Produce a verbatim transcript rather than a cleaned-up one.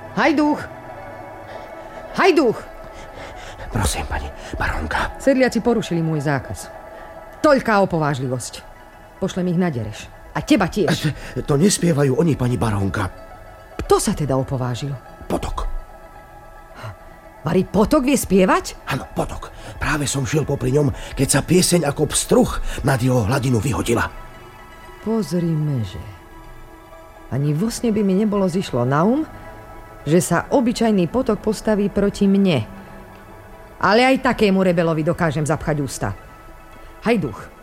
Hajduch! Hajduch! Prosím, pani barónka. Sedliaci porušili môj zákaz. Toľká opovážlivosť. Pošlem ich na dereš. A teba tiež. To nespievajú oni, pani barónka. Kto sa teda opovážil? Potok. Vari Potok vie spievať? Áno, Potok. Práve som šiel popri ňom, keď sa pieseň ako pstruh nad jeho hladinu vyhodila. Pozrime, že... Ani vo sne by mi nebolo zišlo na um, že sa obyčajný Potok postaví proti mne. Ale aj takému rebelovi dokážem zapchať ústa. Hajduch,